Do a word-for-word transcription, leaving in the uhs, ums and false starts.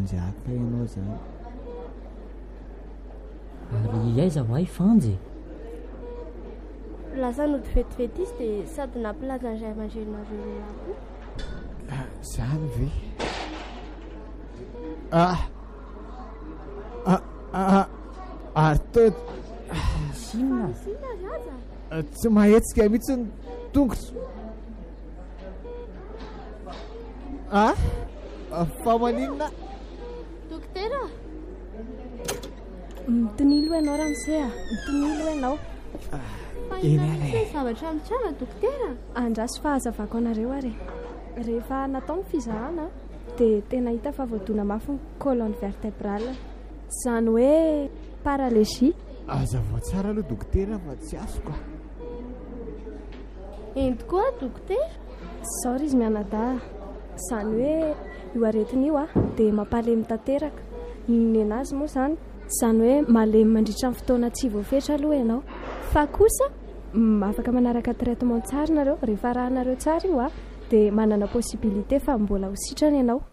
manjaka ianao zany. Ary aiza va ifanjy? Lasa nody vetivety dia sady nampilaza ny ray aman-drenareo ako. Zany ve? Ah ah ah ary tao Sinona? Sinona zaza? Tsy mahetsika mihitsy ny tongotra. Ah fa maninona? Dokotera? Mitonilo ianao Ramose, mitonilo ianao. Eny any. Zavatra mitrana dokotera? Andraso fahazavako anareo ary. Rehefa natao ny fizahana dia tena hita fa voadona mafy ny colonne vertébrale. Izany hoe paralésie. Aza vao tsara aloha dokotera fa tsy azoko. Ento koa dokotera? Sao izy mianadahy. Izany hoe io aretina io dia mampalemy tanteraka. Ny anazy moa izany izany hoe malemy mandritra ny fotoana tsy voafetra aloha ianao. Fa kosa afaka manaraka traitement tsara nareo rehefa rahanareo tsara io dia manana possibilité fa mbola ho sitrana ianao.